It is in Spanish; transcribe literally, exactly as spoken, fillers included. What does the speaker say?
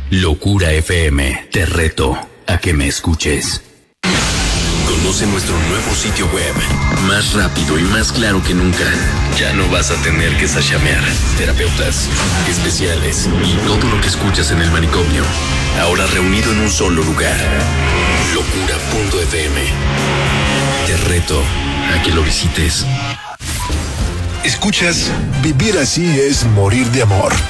Locura F M, te reto a que me escuches. Conoce nuestro nuevo sitio web, más rápido y más claro que nunca. Ya no vas a tener que sachamear. Terapeutas, especiales y todo lo que escuchas en el manicomio, ahora reunido en un solo lugar. Locura punto F M. Te reto a que lo visites. Escuchas, vivir así es morir de amor.